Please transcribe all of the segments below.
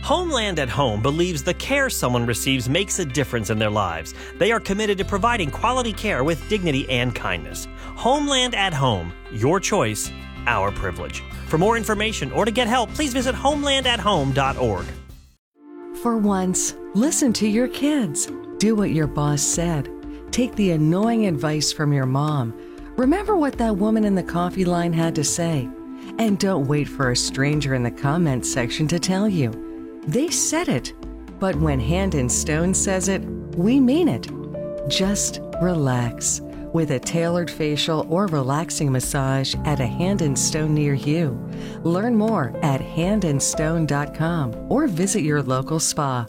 Homeland at Home believes the care someone receives makes a difference in their lives. They are committed to providing quality care with dignity and kindness. Homeland at Home. Your choice, our privilege. For more information or to get help, please visit homelandathome.org. For once, listen to your kids. Do what your boss said. Take the annoying advice from your mom. Remember what that woman in the coffee line had to say. And don't wait for a stranger in the comments section to tell you. They said it. But when Hand and Stone says it, we mean it. Just relax with a tailored facial or relaxing massage at a Hand and Stone near you. Learn more at handandstone.com or visit your local spa.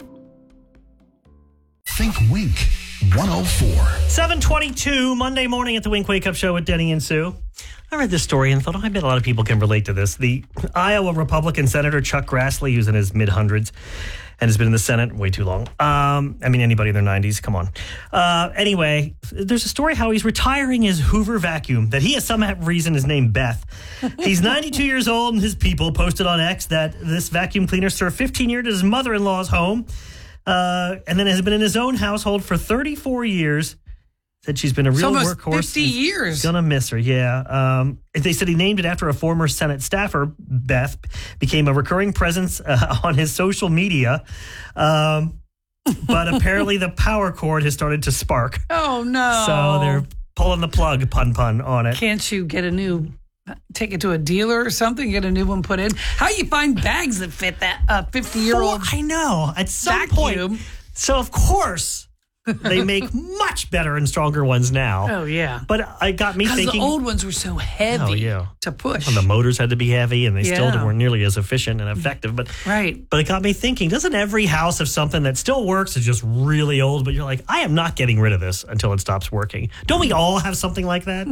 Think Wink 104. 7:22 Monday morning at the Wink Wake Up Show with Denny and Sue. I read this story and thought, I bet a lot of people can relate to this. The Iowa Republican Senator Chuck Grassley, who's in his mid-hundreds and has been in the Senate way too long. Anybody in their 90s, come on. Anyway, there's a story how he's retiring his Hoover vacuum that he has some reason is named Beth. He's 92 years old, and his people posted on X that this vacuum cleaner served 15 years at his mother-in-law's home, and then has been in his own household for 34 years. Said she's been a real workhorse. 50 years. Gonna miss her, yeah. They said he named it after a former Senate staffer. Beth became a recurring presence on his social media. But apparently the power cord has started to spark. Oh, no. So they're pulling the plug, pun on it. Can't you get take it to a dealer or something, get a new one put in? How do you find bags that fit that 50-year-old I know. At some vacuum? point. So, of course, they make much better and stronger ones now. Oh, yeah. But it got me thinking. Because the old ones were so heavy to push. And the motors had to be heavy, and they still weren't nearly as efficient and effective. But it got me thinking, doesn't every house have something that still works, is just really old, but you're like, I am not getting rid of this until it stops working? Don't we all have something like that?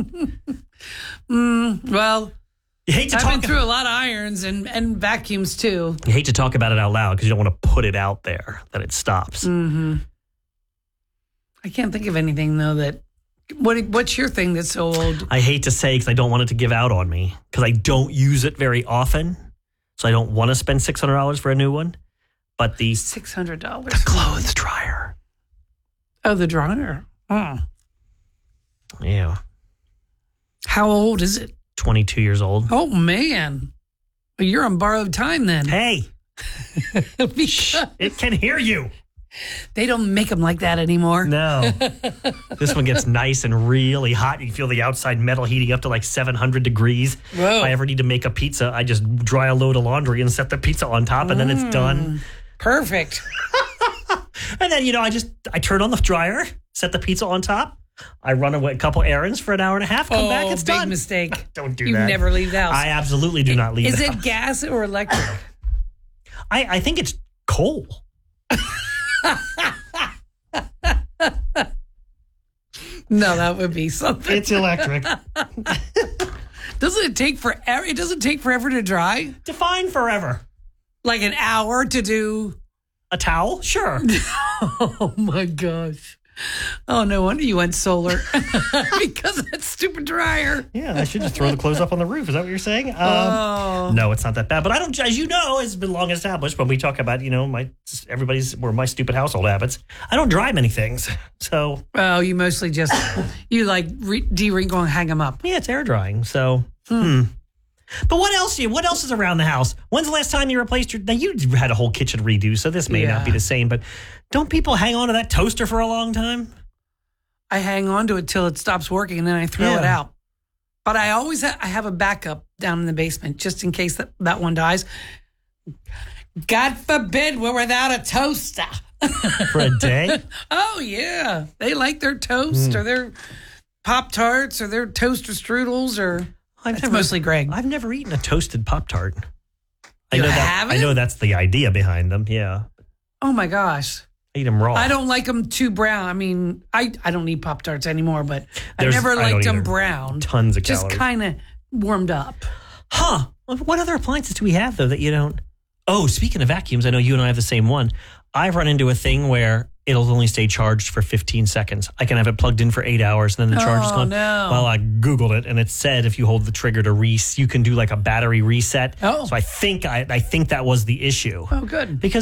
Well, you hate to I've been through a lot of irons and vacuums, too. You hate to talk about it out loud because you don't want to put it out there that it stops. Mm-hmm. I can't think of anything, though, that... What's your thing that's so old? I hate to say because I don't want it to give out on me because I don't use it very often. So I don't want to spend $600 for a new one. But the... $600? The clothes dryer. Oh, the dryer. Oh. Yeah. How old is it? 22 years old. Oh, man. Well, you're on borrowed time then. Hey. It can hear you. They don't make them like that anymore. No. This one gets nice and really hot. You feel the outside metal heating up to like 700 degrees. Whoa. If I ever need to make a pizza, I just dry a load of laundry and set the pizza on top, and then it's done. Perfect. And then, I turn on the dryer, set the pizza on top. I run a couple errands for an hour and a half, come back, it's done. Big mistake. Don't do you that. You never leave the house. I absolutely do not leave the house. Is it gas or electric? I think it's coal. No, that would be something. It's electric. Doesn't it take forever? It doesn't take forever to dry? Define forever. Like an hour to do a towel? Sure. Oh my gosh. Oh, no wonder you went solar. Because of that stupid dryer. Yeah, I should just throw the clothes up on the roof. Is that what you're saying? No, it's not that bad. But I don't, as you know, it's been long established when we talk about, my stupid household habits. I don't dry many things. So. Oh, you mostly just, de-wrinkle and hang them up. Yeah, it's air drying. So, But what else is around the house? When's the last time you replaced now you had a whole kitchen redo, so this may not be the same, but don't people hang on to that toaster for a long time? I hang on to it till it stops working and then I throw it out. But I always I have a backup down in the basement just in case that one dies. God forbid we're without a toaster. For a day? Oh, yeah. They like their toast or their Pop-Tarts or their toaster strudels or... It's mostly Greg. I've never eaten a toasted Pop-Tart. I know that's the idea behind them, yeah. Oh, my gosh. I eat them raw. I don't like them too brown. I mean, I don't eat Pop-Tarts anymore, but I never liked them brown. Tons of calories. Just kind of warmed up. Huh. What other appliances do we have, though, that you don't... Oh, speaking of vacuums, I know you and I have the same one. I've run into a thing where it'll only stay charged for 15 seconds. I can have it plugged in for 8 hours, and then the charge is gone. No. Well, I Googled it, and it said if you hold the trigger to you can do like a battery reset. Oh. So I think that was the issue. Oh, good. Because